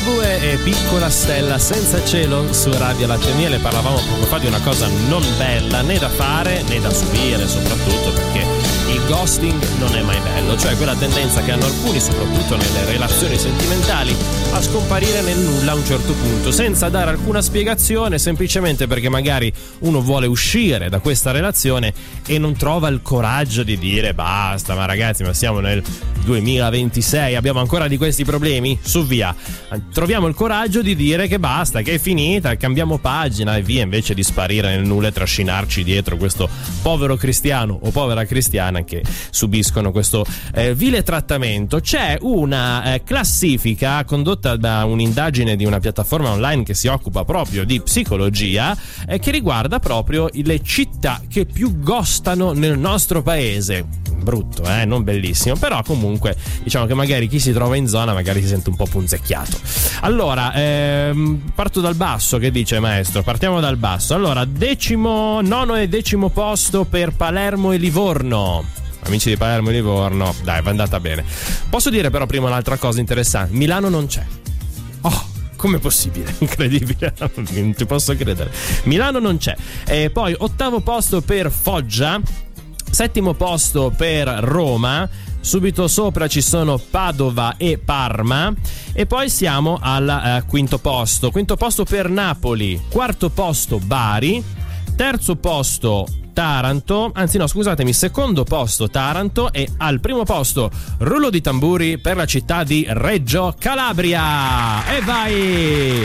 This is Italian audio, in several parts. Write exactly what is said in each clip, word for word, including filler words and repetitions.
Ligabue e Piccola Stella senza cielo su Radio Latte e Miele. Parlavamo poco fa di una cosa non bella né da fare né da subire, soprattutto perché il ghosting non è mai bello, cioè quella tendenza che hanno alcuni, soprattutto nelle relazioni sentimentali, a scomparire nel nulla a un certo punto senza dare alcuna spiegazione, semplicemente perché magari uno vuole uscire da questa relazione e non trova il coraggio di dire basta, ma ragazzi, ma siamo nel duemilaventisei, abbiamo ancora di questi problemi? Su, via. Troviamo il coraggio di dire che basta, che è finita, cambiamo pagina e via, invece di sparire nel nulla e trascinarci dietro questo povero cristiano o povera cristiana che subiscono questo eh, vile trattamento. C'è una eh, classifica condotta da un'indagine di una piattaforma online che si occupa proprio di psicologia eh, che riguarda proprio le città che più ghostano nel nostro paese. Brutto, eh, non bellissimo, però comunque diciamo che magari chi si trova in zona magari si sente un po' punzecchiato. Allora, ehm, parto dal basso, che dice maestro? Partiamo dal basso. Allora, decimo, nono e decimo posto per Palermo e Livorno. Amici di Palermo e Livorno, dai, va andata bene. Posso dire però prima un'altra cosa interessante: Milano non c'è. Oh, com'è possibile? Incredibile, non ci posso credere. Milano non c'è. E poi ottavo posto per Foggia, settimo posto per Roma, subito sopra ci sono Padova e Parma e poi siamo al eh, quinto posto. Quinto posto per Napoli, quarto posto Bari, terzo posto Taranto, anzi no scusatemi, secondo posto Taranto e al primo posto rullo di tamburi per la città di Reggio Calabria. E vai!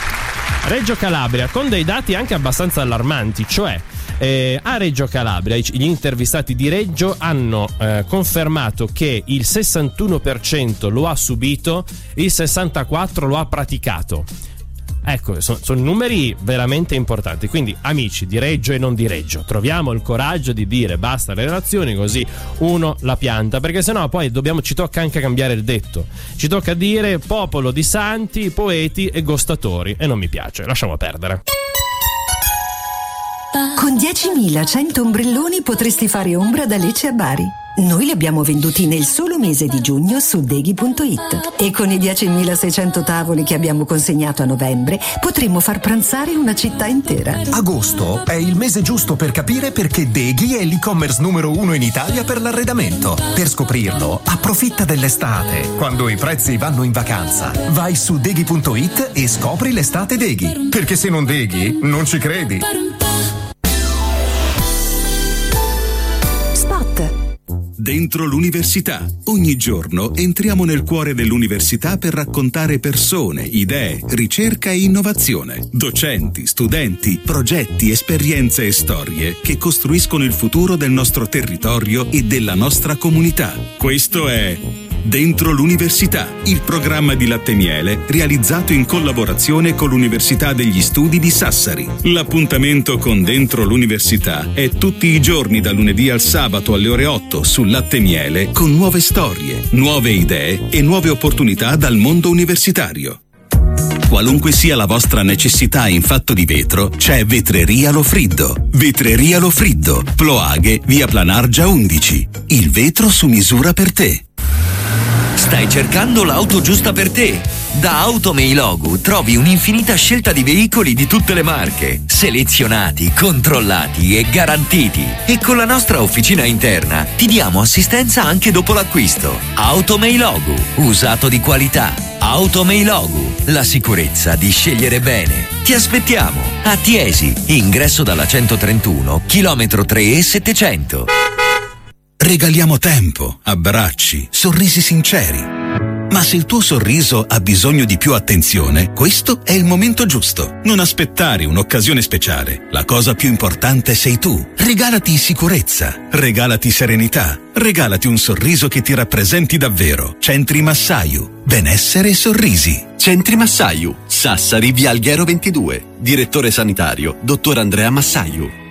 Reggio Calabria con dei dati anche abbastanza allarmanti, cioè Eh, a Reggio Calabria gli intervistati di Reggio hanno eh, confermato che il sessantuno per cento lo ha subito, il sessantaquattro per cento lo ha praticato. Ecco, sono, sono numeri veramente importanti. Quindi amici di Reggio e non di Reggio, troviamo il coraggio di dire basta alle relazioni, così uno la pianta, perché sennò poi dobbiamo, ci tocca anche cambiare il detto, ci tocca dire popolo di santi, poeti e gostatori, e non mi piace, lasciamo perdere. Con diecimilacento ombrelloni potresti fare ombra da Lecce a Bari. Noi li abbiamo venduti nel solo mese di giugno su deghi punto it e con i diecimilaseicento tavoli che abbiamo consegnato a novembre potremmo far pranzare una città intera. Agosto è il mese giusto per capire perché Deghi è l'e-commerce numero uno in Italia per l'arredamento. Per scoprirlo, approfitta dell'estate, quando i prezzi vanno in vacanza. Vai su deghi punto it e scopri l'estate Deghi, perché se non Deghi non ci credi. Dentro l'università. Ogni giorno entriamo nel cuore dell'università per raccontare persone, idee, ricerca e innovazione. Docenti, studenti, progetti, esperienze e storie che costruiscono il futuro del nostro territorio e della nostra comunità. Questo è Dentro l'università, il programma di Latte e Miele realizzato in collaborazione con l'Università degli Studi di Sassari. L'appuntamento con Dentro l'università è tutti i giorni dal lunedì al sabato alle ore otto su Latte e Miele, con nuove storie, nuove idee e nuove opportunità dal mondo universitario. Qualunque sia la vostra necessità in fatto di vetro, c'è Vetreria Lofriddo. Vetreria Lofriddo, Ploaghe, via Planargia undici. Il vetro su misura per te. Stai cercando l'auto giusta per te? Da Automeilogu trovi un'infinita scelta di veicoli di tutte le marche, selezionati, controllati e garantiti. E con la nostra officina interna ti diamo assistenza anche dopo l'acquisto. Automeilogu, usato di qualità. Automeilogu, la sicurezza di scegliere bene. Ti aspettiamo a Tiesi, ingresso dalla centotrentuno, chilometro tre e settecento. Regaliamo tempo, abbracci, sorrisi sinceri. Ma se il tuo sorriso ha bisogno di più attenzione, questo è il momento giusto. Non aspettare un'occasione speciale. La cosa più importante sei tu. Regalati sicurezza, regalati serenità, regalati un sorriso che ti rappresenti davvero. Centri Massaiu, benessere e sorrisi. Centri Massaiu, Sassari, via Alghero ventidue. Direttore sanitario, dottor Andrea Massaiu.